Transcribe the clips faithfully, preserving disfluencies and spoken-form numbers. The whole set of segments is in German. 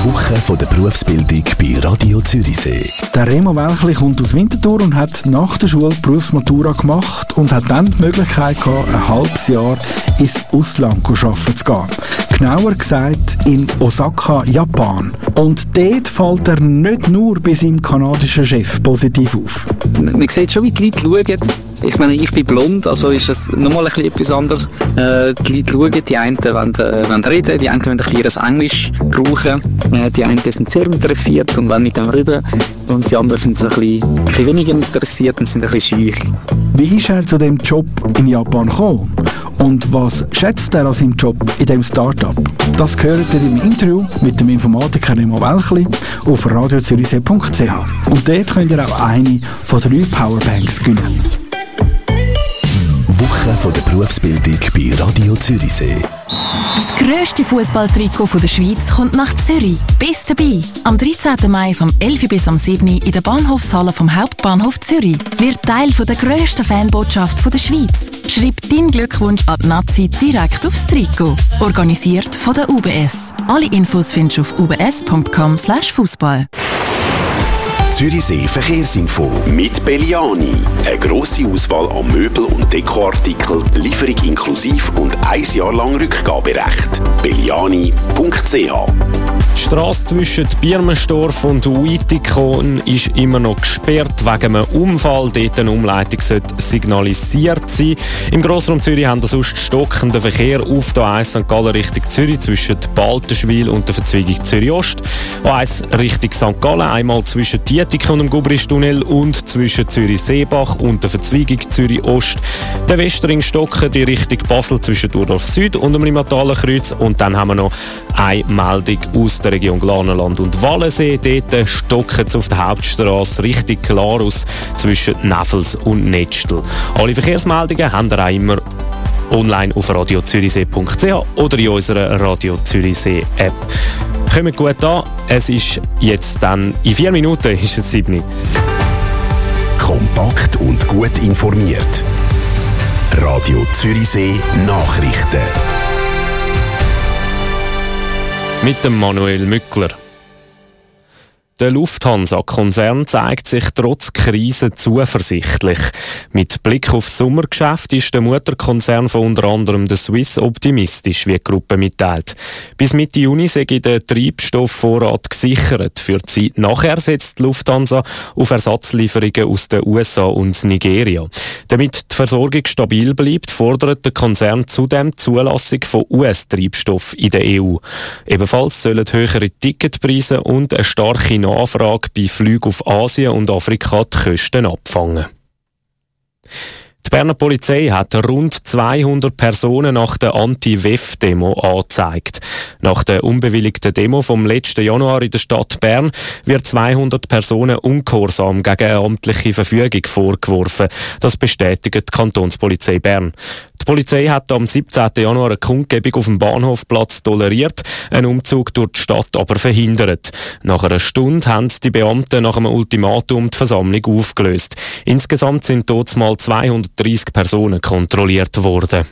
Woche von der Berufsbildung bei Radio Zürichsee. Der Remo Welchli kommt aus Winterthur und hat nach der Schule die Berufsmatura gemacht und hat dann die Möglichkeit gehabt, ein halbes Jahr ins Ausland arbeiten zu gehen. Genauer gesagt in Osaka, Japan. Und dort fällt er nicht nur bei seinem kanadischen Chef positiv auf. Man sieht schon, wie die Leute schauen. Ich meine, ich bin blond, also ist das nochmal ein bisschen etwas anderes. Äh, die Leute schauen, die einen wollen, äh, wollen reden, die einen wollen ein bisschen Englisch brauchen, äh, die einen sind sehr interessiert und wollen mit dem reden und die anderen sind so ein bisschen, ein bisschen weniger interessiert und sind ein bisschen scheu. Wie ist er zu diesem Job in Japan gekommen? Und was schätzt er an seinem Job in diesem Start-up? Das hört ihr im Interview mit dem Informatiker Remo Welchli auf radio zürichsee punkt c h. Und dort könnt ihr auch eine von drei Powerbanks gewinnen. Woche von der Berufsbildung bei Radio Zürichsee. Das grösste Fußballtrikot der Schweiz kommt nach Zürich. Bist dabei? Am dreizehnten Mai vom elf bis am sieben in der Bahnhofshalle vom Hauptbahnhof Zürich. Wird Teil von der grössten Fanbotschaft der Schweiz. Schreib deinen Glückwunsch an die Nazi direkt aufs Trikot. Organisiert von der U B S. Alle Infos findest du auf u b s punkt com slash fußball. Zürichsee Verkehrsinfo mit Belliani. Eine grosse Auswahl an Möbel- und Dekoartikeln, Lieferung inklusiv und ein Jahr lang Rückgaberecht. belliani punkt c h. Die Strasse zwischen Birmenstorf und Uitikon ist immer noch gesperrt wegen einem Unfall. Dort eine Umleitung sollte signalisiert sein. Im Grossraum Zürich haben wir sonst stockenden Verkehr auf der A eins Sankt Gallen Richtung Zürich zwischen Baltenschwil und der Verzweigung Zürich-Ost. A eins Richtung Sankt Gallen, einmal zwischen Dietik und dem Gubristunnel und zwischen Zürich-Seebach und der Verzweigung Zürich-Ost. Der Westring stocken die Richtung Basel zwischen Urdorf Süd und dem Limmathaler Kreuz. Und dann haben wir noch eine Meldung aus der Region Glarnerland und Wallensee. Dort stocken sie auf der Hauptstrasse Richtung Glarus zwischen Neffels und Nettstel. Alle Verkehrsmeldungen haben ihr auch immer online auf radio zürichsee punkt c h oder in unserer Radio Zürichsee App. Kommt gut an, es ist jetzt dann, in vier Minuten ist es sieben. Kompakt und gut informiert. Radio Zürichsee Nachrichten. Mit dem Manuel Mückler. Der Lufthansa-Konzern zeigt sich trotz Krise zuversichtlich. Mit Blick aufs Sommergeschäft ist der Mutterkonzern von unter anderem der Swiss optimistisch, wie die Gruppe mitteilt. Bis Mitte Juni sei der Treibstoffvorrat gesichert. Für die Zeit nachher setzt die Lufthansa auf Ersatzlieferungen aus den U S A und Nigeria. Damit die Versorgung stabil bleibt, fordert der Konzern zudem die Zulassung von U S-Treibstoff in der E U. Ebenfalls sollen höhere Ticketpreise und eine starke Nachfrage bei Flügen auf Asien und Afrika die Kosten abfangen. Die Berner Polizei hat rund zweihundert Personen nach der Anti-W E F-Demo angezeigt. Nach der unbewilligten Demo vom letzten Januar in der Stadt Bern wird zweihundert Personen ungehorsam gegen eine amtliche Verfügung vorgeworfen. Das bestätigt die Kantonspolizei Bern. Die Polizei hat am siebzehnten Januar eine Kundgebung auf dem Bahnhofplatz toleriert, einen Umzug durch die Stadt aber verhindert. Nach einer Stunde haben die Beamten nach einem Ultimatum die Versammlung aufgelöst. Insgesamt sind dort mal zweihundertdreissig Personen kontrolliert worden.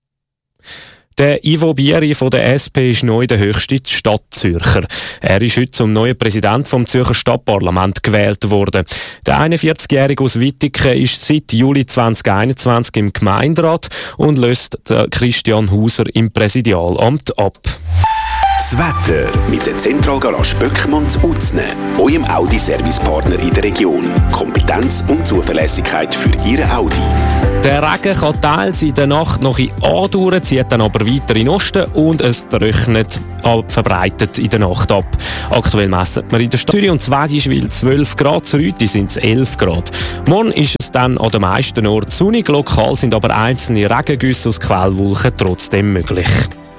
Der Ivo Bieri von der S P ist neu der höchste Stadtzürcher. Er ist heute zum neuen Präsident vom Zürcher Stadtparlament gewählt worden. Der einundvierzigjährige aus Wittigen ist seit Juli zweitausendeinundzwanzig im Gemeinderat und löst Christian Hauser im Präsidialamt ab. Das Wetter mit der Zentralgarage Böckmann zu Utzne, eurem Audi-Servicepartner in der Region. Kompetenz und Zuverlässigkeit für Ihren Audi. Der Regen kann teils in der Nacht noch in andauern, zieht dann aber weiter in den Osten und es trocknet verbreitet in der Nacht ab. Aktuell messen wir in der Stadt Zürich und Zwedischwil zwölf Grad, zu Rüti sind es elf Grad. Morgen ist es dann an den meisten Orten sonnig, lokal sind aber einzelne Regengüsse aus Quellwolken trotzdem möglich.